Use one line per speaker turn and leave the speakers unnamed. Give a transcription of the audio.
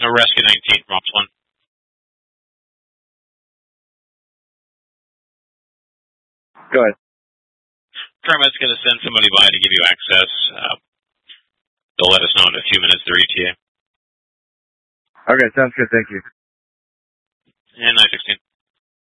Rescue 19 from Ops 1.
Go ahead.
Paramed's going to send somebody by to give you access. They'll let us know in a few minutes their ETA.
Okay, sounds good. Thank you.